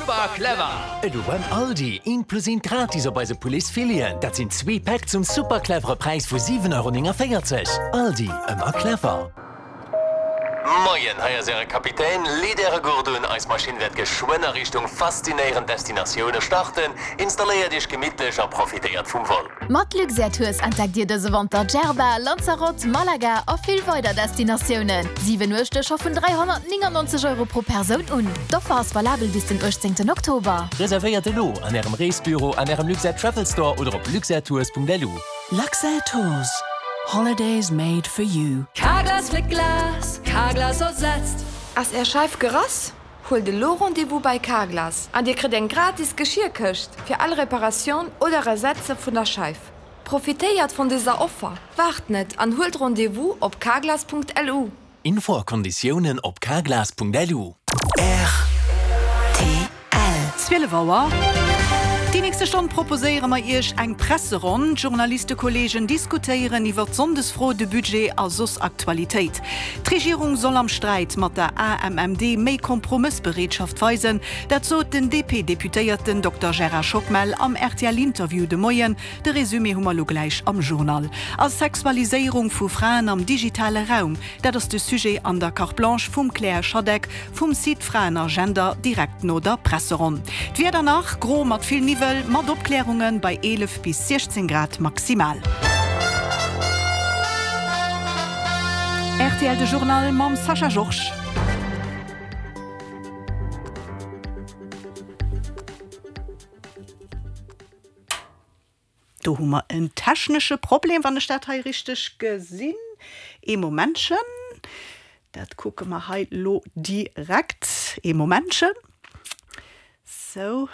super clever. Du beim Aldi 1 plus 1 gratis op se Policefilen. Dat sind 2 Pack zum superclevere Preis vu 7,40 €. Aldi, immer clever. Moin, heier sere Kapitän, Lidere Gurdun als Maschine wird geschwinner Richtung faszinierenden Destinationen starten, installiert dich gemütlich und profitiert vom Wohl. Mit Luxairtours entdeckt ihr diese Winter Djerba, Lanzarote, Malaga und viel weiter Destinationen. 7 Nächte schaffen 399 € pro Person und das war es valabel bis den 18. Oktober. Reserviert lo an Ihrem Reisbüro, an Ihrem Luxair Travel Store oder auf luxairtours.lu. Luxairtours. Holidays made for you. Carglass mit Glas, Carglass ersetzt. Als Scheif gerass, hol de lo Rendezvous bei Carglass. An dir kriegt ein gratis Geschirrköcht für alle Reparationen oder Ersätze von der Scheif. Profitiert von dieser Offer. Wart nicht an holt Rendezvous op carglass.lu. Infokonditionen op carglass.lu. RTL 12 Uhr. Die nächste Stunde proposieren wir euch eine Presserunde. Journalistenkollegen diskutieren über das sondesfrohe Budget als Aktualität. Die Regierung soll am Streit mit der AMMD mehr Kompromissbereitschaft weisen. Dazu den DP-Deputierten Dr. Gerard Schockmel am RTL-Interview de Moyen. Der Resümee haben wir gleich am Journal. Als Sexualisierung von Frauen am digitalen Raum, das ist das Sujet an der Carte Blanche vom Claire Schadek vom Site Frauen Agenda direkt nach der Presserunde. Wir danach grob mit viel Niveau mat Opklärungen bei 11 bis 16 Grad maximal. RTL de Journal mam Sascha Georges. Du hummer ein technische Problem, wann der Stadt richtig gesinn. Momentchen. Dat gucke mal halt lo direkt. Momentchen. So.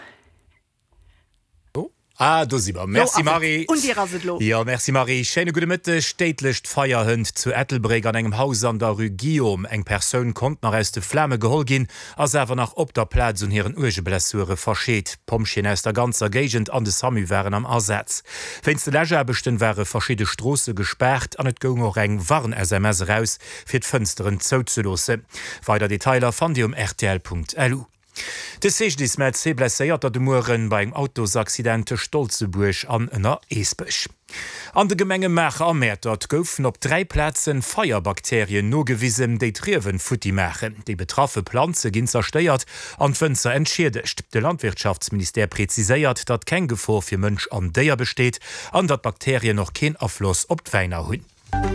Du siehst, merci Marie. Und ihr raset lo. Ja, merci Marie. Schöne gute Mitte. Städtlicht Feierhund zu Ettelbreg an engem Haus an der Rue Guillaume. Eng Person kommt nach aus der Flamme geholt gin, als er nach op der Platz und ihren Urgeblessure versteht. Pomchen aus der ganzer Gegend an de Sami wären am Ersatz. Wenn's de Legerbechten wäre verschiedene Straße gesperrt, an et ging auch eng warn SMS raus, für die Fensteren zuzulassen. Weiter Detailer fand ihr rtl.lu. De 6. März blesséiert de Muren beim Autosaccidente Stolzeburg an ënner Eesbech. An de Gemenge Mächer ermätert goufen op 3 Plätzen Feierbakterien nogewiesen déi Triwen futti machen. Die betraffe Pflanze ginn zersteiert an Fënzer entschädigt. De Landwirtschaftsminister preziséiert, dat kein Gefahr fir Mënsch an Déier besteht, an dat Bakterien noch kein Affloss op d'Weiner hunn.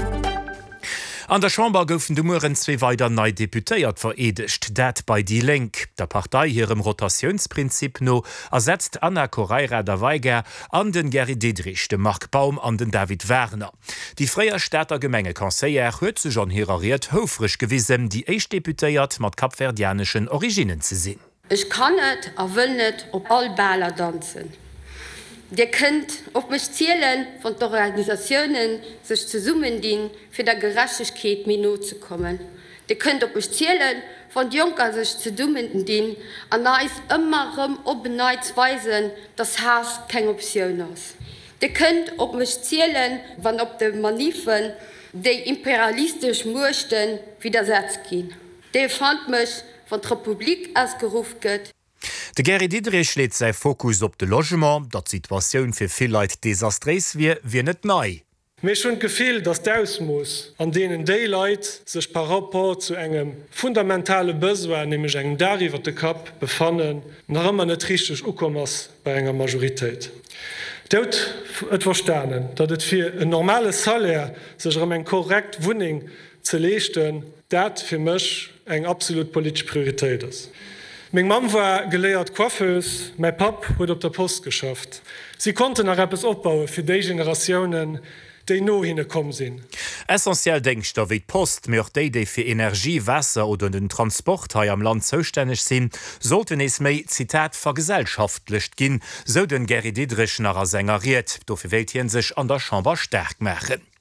An der Chamber goufen de Muren 2 weiter nei deputéiert veredigt, dat bei die Link. Der Partei hirem Rotationsprinzip no ersetzt Anna Correira da Weiger an den Geri Didrich, de Mark Baum an den David Werner. Die Freierstädter Gemengekanseiller huet ze schon hierariert houfrisch gewissen, die eich deputéiert mat kapverdianischen Originen ze sinn. Ich kann net a will net op all Baller tanzen. Dir könnt auf mich zielen von den Organisationen sich zu summen dienen, für der Gerechtigkeit Minute zu kommen. Dir könnt auf mich zielen von Junker sich zu dummen dienen, an da ist immer ob beneidweisen, das Haus keine Option ist. Dir könnt auf mich zielen, wann ob die Manifen, die imperialistisch möchten, widersetzt gehen. Der fand mich von der Republik ausgerufen wird. De Geri Didrich lädt sei Fokus op de Logement, dat Situationun fir viel Leiit desastrees wie net nei. Mir schon gefehl, dass d'ausmoos an denen Daylight sech par rapport zu engem fundamentale Besoin, nämlich eng dariwer de Kap befannen, nach immer net richtig ukommers bei enger Majoritéit. Dort et verstanen, dat et fir een normale Salär sech eng korrekt Wuning ze lechten, dat fir mech eng absolut politisch Priorität ist. Mein Mam war geleiert Coiffeuse, mein Pap wurde op der Post geschafft. Sie konnten nach etwas aufbauen für die Generationen, die no hingekommen sind. Essentiell Denkstoff wie Post, mir auch die für Energie, Wasser oder den Transport hier am Land zuständig sind, sollten es mehr, Zitat, vergesellschaftlicht gehen, so den Geri Didrich nachher sängeriert. Dafür wollt ihn sich an der Chamber stark machen.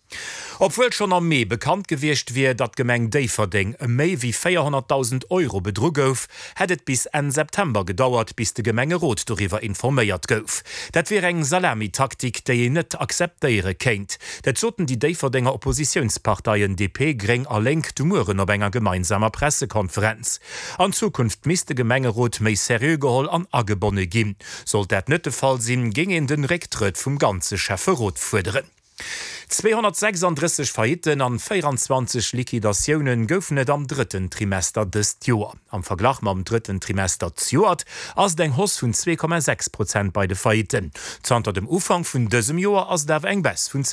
Obwohl schon am Mai bekannt gewircht wie dat Gemeng Daverding méi wie 400.000 € bedrug gouf, hättet bis en September gedauert, bis de Gemenge Rot darüber informéiert gouf. Dat wär eng Salami-Taktik, déi je net akzeptéiere kennt. Dat zoten die Daverdinger Oppositionsparteien DP greng erlenk Muren op enger gemeinsamer Pressekonferenz. An Zukunft misste Gemenge Rot méi seriögeholl an agebonne ginn. Sollt dat nëtte Fall sinn, ging in den Rektritt vum ganze Schäfe Rot fuerderen. 236 Failliten an 24 Liquidationen goufnet am 3. Trimester des Joer. Am Verglach mam 3. Trimester Joert ass deng Hoss vun 2,6% bei de Failliten. Zanter dem Ufang vun dësem Joer ass der eng Bess vun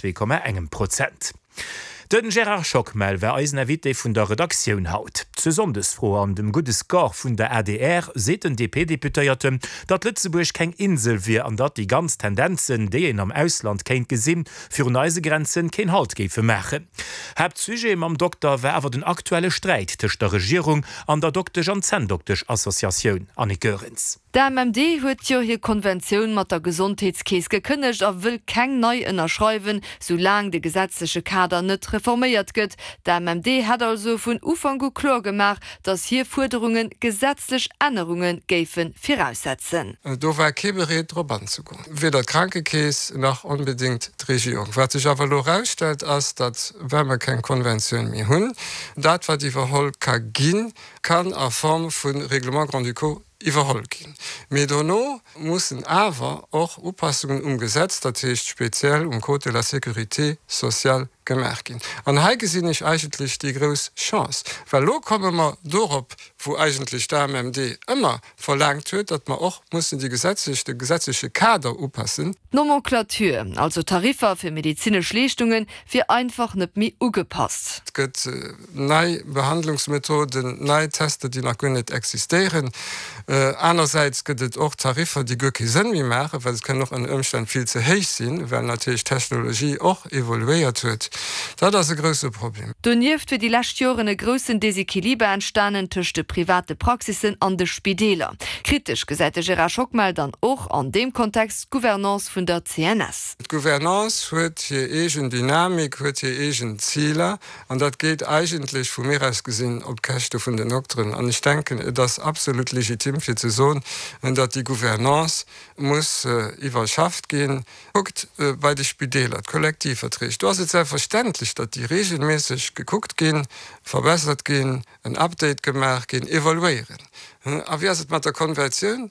2,1%. Den Gerard Schockmel wär eisen Erwite vun der Redaktion haut. Ze sondesfro an dem gutes Gar vun der RDR seten DP-Deputéiertem, dat Lützeburg keng Insel wie an dat die ganz Tendenzen, deen am Ausland kéint gesinn, fir Neisegrenzen kein Halt gefe mechen. Heb Züge am Doktor wär awer den aktuelle Streit tech der Regierung an der Dr. an Zendoktech Assoziatioun Annik Görens. Der MMD huet jo hier Konvention mat der Gesundheitskees gekündigt a will keng neu ënnerschreiwen, solang de gesetzliche Kader net reformiert gëtt. Der MMD hat also vun Ufang go klar gemacht, dass hier Forderungen gesetzlich Änderungen géfen voraussetzen. Do war Kebereet drop anzugun. Weder Krankekees nach unbedingt Regierung. Was sich aber lo herausstellt, as dat wärmer kein Konvention mehr hunn, dat war die Verhol Kagin kann a Form vun Reglement Grand Duco iwwerhol gin. Medono mussssen awer och Upassungen umgesetzt, dat hicht speziell Code de la Sécurité sozial gemerk gin. An heigesinn ich eigentlich die grös Chance. Weil lo komme man dorop, wo eigentlich der MMD immer verlangt huet, dat man och mussssen die gesetzliche Kader upassen. Nomenklatur, also Tarifer für medizinische Leistungen, fir einfach net mi ugepasst. Es gibt neue Behandlungsmethoden, neue Teste, die noch nicht existieren. Einerseits gibt es auch Tarife, die gar keinen Sinn mehr machen, weil es kann noch in Umständen viel zu hoch sein, weil natürlich Technologie auch evoluiert wird. Das ist ein größeres Problem. Donnieft für die letzten Jahre eine große Desequilibre entstanden zwischen private Praxisen und den Spitälern. Kritisch gesagt Gerard Schockmel dann auch an dem Kontext Gouvernance von der CNS. Die Gouvernance hat hier eine Dynamik, hat hier eine Ziele und das geht eigentlich von mir aus gesehen auf Käste von den Doktoren. Und ich denke, das ist absolut legitim für zu sagen, dass die Gouvernance muss überschafft gehen. Guckt bei den Spitälern, Kollektivverträge. Du hast jetzt selbstverständlich, dass die regelmäßig geguckt gehen, verbessert gehen, ein Update gemacht gehen, evaluieren. Aber wie ist es mit der Konvention?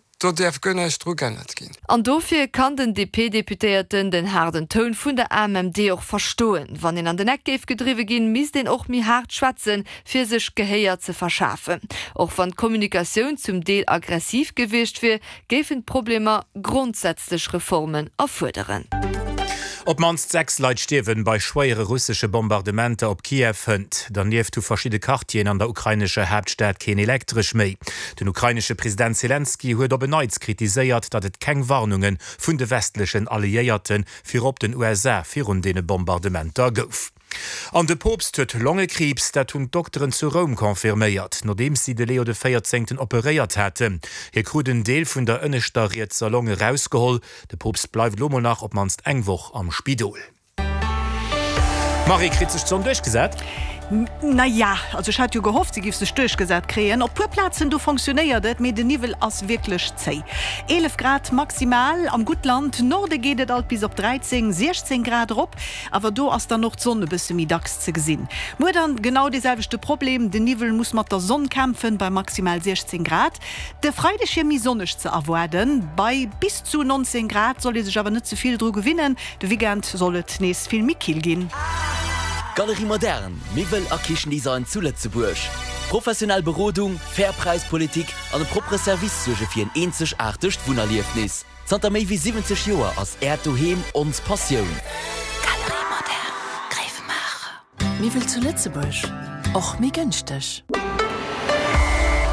An dofir kann den DP-Deputéierten den harten Ton vun der MMD auch verstohlen. Wann den an den Eckgeef gedriwe gin, mis den och mi hart schwatzen, fir sech Geheier ze verschafen. Auch wann Kommunikation zum Deel aggressiv gewichtcht fir, gefen Probleme grundsätzlich Reformen erforderen. Ob manst 6 Leiit stewen bei schwere russische Bombardementer op Kiew hënnt, dann lieft du verschiedene Kartien an der ukrainische Hauptstadt kein elektrisch méi. Den ukrainische Präsident Zelensky huet op beneits kritiséiert, dat et keng Warnungen vun de westlichen Alliierten fir op den USA fir run dene Bombardementer gouf. An de Popst huet Longekrebs, dat hunn Doktoren zu Rom konfirméiert, nodem sie de Leo de 14. operiert hätte. Hier kruden Deel vun der ënnechteriert Salonge rausgeholl, de Popst bleif lomo nach op manst engwoch am Spidol. Marie kritisch zum durchgesät? Naja, also ich hatte ja gehofft, sie gibt es durchgesagt kriegen. Auf Purplatzen du funktioniert, mit dem Niveau als wirklich zäh. 11 Grad maximal am Gutland, Norden geht es halt bis auf 13, 16 Grad drauf, aber du hast dann noch die Sonne bis zum Mittags zu sehen. Nur dann genau dasselbe Problem, der Niveau muss mit der Sonne kämpfen bei maximal 16 Grad. Der Freitag ist sonnig zu erwarten, bei bis zu 19 Grad soll es sich aber nicht zu viel drüber gewinnen. Der Weekend soll es nächstes viel mit Kiel gehen. Galerie Modern, Mivel a Kirchendesign zu Lützeburg. Professionell Beratung, Fairpreispolitik an ein propre Service für ein einzigartiges Wunderliefnis. Zanta mehr wie 70 Jahre als Erdheim und Passion. Galerie Modern, Greifenmacher. Mivel zu Lützeburg, auch mir günstig.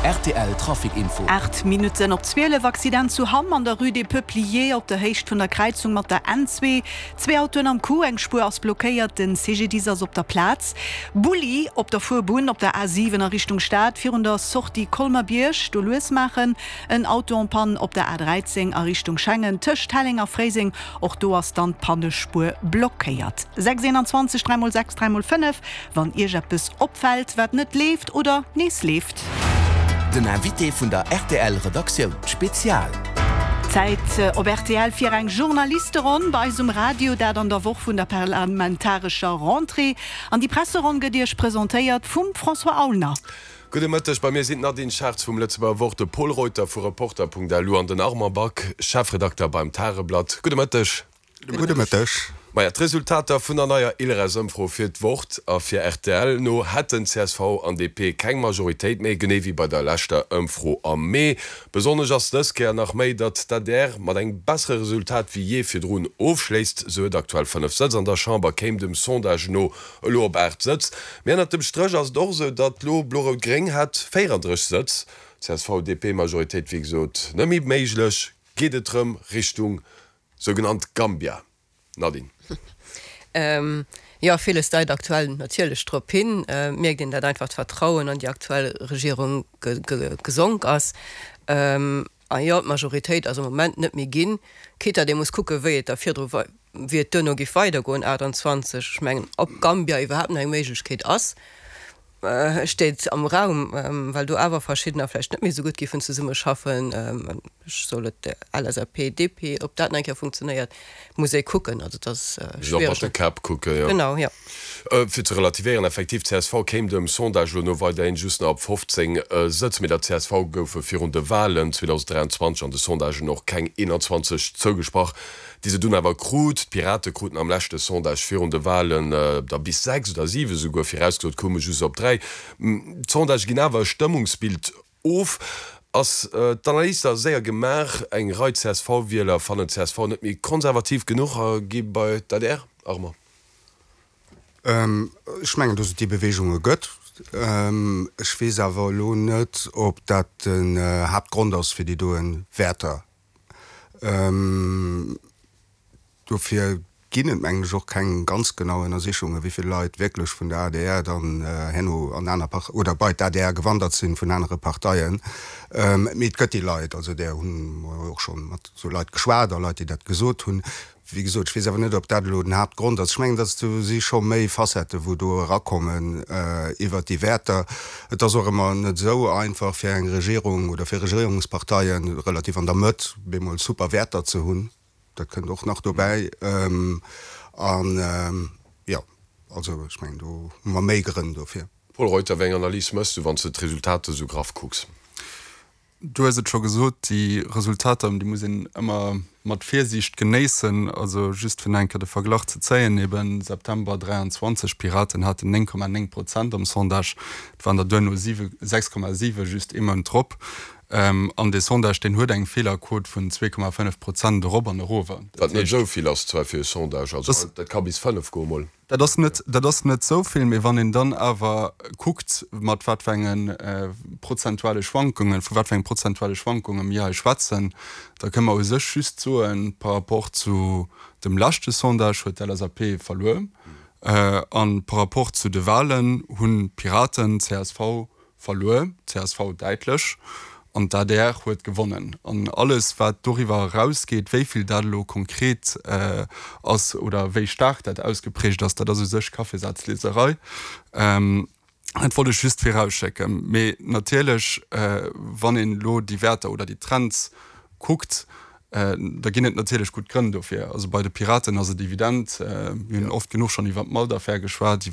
RTL Trafikinfo. 8 Minuten op 12 Accident zu Hamm an der Rue des Peupliers op der Hecht vun der Kreuzung mat der N2. 2 Autoen am Ku eng Spur ass blockéiert den CGDs op der Platz. Bulli op der Furbun op der A7 in Richtung Stadt, 400 Sorti Kolmerbiersch, do Louis machen, ein Auto an Pan op der A13 a Richtung Schengen, Tisch Tellinger Freising, och do as dann Pannespur blockéiert. 621 306 305, wann ihr Jeppes opfällt, wat net lebt oder nies lebt. Den Invité vun der RTL-Redaktion Spezial. Zeit op RTL fir eng Journalisteron bei zum Radio, dat an der Woch vun der parlamentarischer Rentrée an die Presseron gedirch präsentéiert vum François Aulner. Gute Mëttech, bei mir sind nach den Scherz vum letzteer Worte Polreuter vu Reporter.lu an den Armerback, Chefredakteur beim Tareblatt. Gute Mëttech. Gute Mëttech. Meier Resultater vun der naier Ilresëmfro fir d'Wort a fir RTL no hettten CSV an DP keng Majoritéit méi gené wie bei der Lächte ëmfro am Mei. Besonnech ass dëskeer nach méi, dat der mat eng bessere Resultat wie je fir Drun ofschläst, so aktuell 5 Sitz an der Chamber kéim dem Sondage no lo op Erd sitzt. Männer dem Strech ass dorse, dat Lo Blore Gring hat 34 Sitz. CSV DP Majoritéit wie gesot nëmi méiglech, gedetrem Richtung son Gambia. Nadine. Ja, vieles da aktuell natürlich Tropin mir den dat einfach vertrauen an die aktuelle Regierung gesonk ass ja, Majorität also moment net mir gin Kita de muss gucke weet dafir wie dënner gefeider go 28 schmengen op Gambia überhaupt eng Meket ass steht am Raum weil du aber verschiedener vielleicht nicht mehr so gut gefunden zu Summe schaffen soll alles PDP ob das nicht funktioniert muss ich gucken also das gucken, ja. Genau ja für zu relativieren effektiv CSV käme dem Sondage weil der just ab 15 sitzt mit der CSV für 4 Wahlen 2023 und das Sondage noch kein 21 zugesprochen diese tun aber krut Piratekruten am letzte Sondage 4 Wahlen da bis 6 oder 7 sogar für rauskommen just ab 3 Sondage genauer Stimmungsbild auf als Journalister sehr gemach eng Reiz CSV-Wler von den CSV nicht mehr konservativ genug gibt bei der Armer ich meine, dass die Bewegung gött ich weiß aber nicht ob das ein Hauptgrund ist für die doen Werte dafür gehen eigentlich auch keine ganz genauen Ersicherungen, wie viele Leute wirklich von der ADR dann an einer oder bei der ADR gewandert sind von anderen Parteien mit Götti Leute, also der auch schon so Leute geschwader Leute, die das gesucht haben. Wie gesagt, ich weiß aber nicht, ob das den Hauptgrund ist. Ich meine, dass du sie schon mehr Facetten, wo du rankommen über die Werte. Das ist auch immer nicht so einfach für eine Regierung oder für Regierungsparteien relativ an der Mitte, mal super Werte zu haben. Das könnte auch noch dabei. Ja, also ich meine, du mal mehr Gründe dafür. Paul Reuter, wenn Analyse musst du, wenn du die Resultate so drauf guckst. Du hast schon gesagt, die Resultate, die muss immer mit Vorsicht genießen, also just für einen Vergleich zu zeigen, eben September 23 Piraten hatten 9,9% am Sondage, das waren der 6,7 just immer ein Trop. An de Sondage den huet eng Fehlercode vun 2,5% der Robber Rover. Dat net so viel aus 2 Sondage dat kann bis 5 gomoll. Dat net soviel méi wann en dann awer guckt mat watwengen prozentuale Schwankungen vu watweng prozentuale Schwankungen im Jahr schwatzen, da këmmer eu sech schüst zu en par rapport zu dem lachte Sondage huet LAP verloren an par rapport zu de Wahlen hunn Piraten CSV verloren, CSV deitlech. Und da der huet gewonnen an alles wat darüber rausgeht wieviel Dalo konkret aus oder wie stark dat ausgeprägt dass da sech Kaffeesatzleserei wurde just rauschecken natürlich wann in Lo die Werte oder die Trends guckt da ginet natürlich gut Gründe dafür also bei den Piraten also Dividend oft genug schon die mal dafür geschwar die